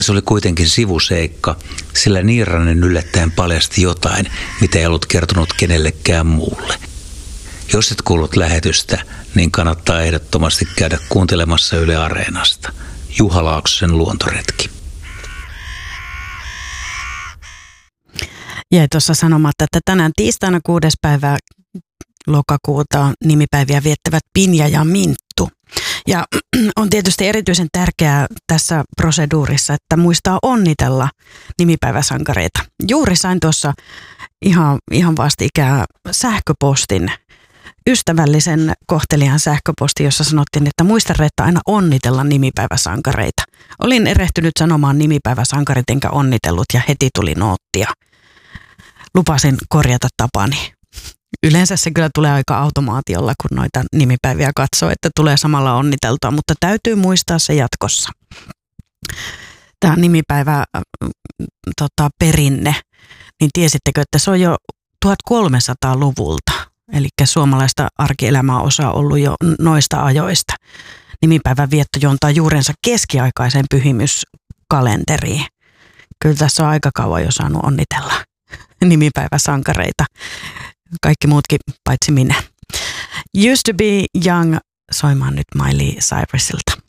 Se oli kuitenkin sivuseikka, sillä Niiranen yllättäen paljasti jotain, mitä ei ollut kertonut kenellekään muulle. Jos et kuullut lähetystä, niin kannattaa ehdottomasti käydä kuuntelemassa Yle Areenasta. Juha Laaksosen luontoretki. Jäi tuossa sanomatta, että tänään tiistaina 6. päivää lokakuuta on nimipäiviä viettävät Pinja ja Minttu. Ja on tietysti erityisen tärkeää tässä proseduurissa, että muistaa onnitella nimipäiväsankareita. Juuri sain tuossa ihan vastikään sähköpostin, ystävällisen kohtelijan sähköposti, jossa sanottiin, että muista Reetta aina onnitella nimipäiväsankareita. Olin erehtynyt sanomaan nimipäiväsankarit enkä onnitellut ja heti tuli noottia. Lupasin korjata tapani. Yleensä se kyllä tulee aika automaatiolla, kun noita nimipäiviä katsoo, että tulee samalla onniteltua, mutta täytyy muistaa se jatkossa. Tämä nimipäivä perinne, niin tiesittekö, että se on jo 1300-luvulta, eli suomalaista arkielämää osa ollut jo noista ajoista. Nimipäivän vietto juontaa juurensa keskiaikaisen pyhimyskalenteriin. Kyllä tässä on aika kauan jo saanut onnitella nimipäiväsankareita. Kaikki muutkin paitsi minä. Used to be young soimaan nyt Miley Cyrusilta.